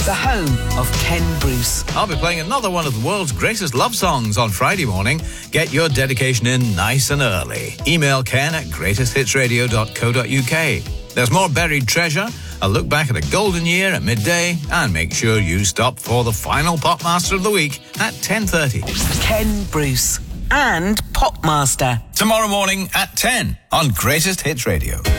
the home of Ken Bruce. I'll be playing another one of the world's greatest love songs on Friday morning. Get your dedication in nice and early. Email ken@greatesthitsradio.co.uk. There's more buried treasure, a look back at a golden year at midday, and make sure you stop for the final Popmaster of the week at 10:30. Ken Bruce and Popmaster. Tomorrow morning at 10 on Greatest Hits Radio.